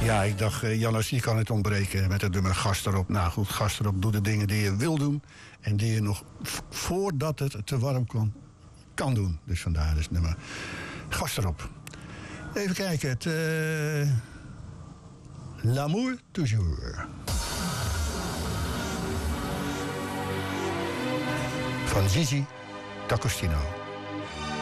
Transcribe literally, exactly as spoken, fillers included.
Ja, ik dacht, uh, Jannes, je kan het ontbreken met het nummer Gast erop. Nou goed, Gast erop, doe de dingen die je wil doen. En die je nog v- voordat het te warm komt, kan doen. Dus vandaar het nummer Gast erop. Even kijken, het... Uh, L'amour toujours. Van Gigi D'Agostino.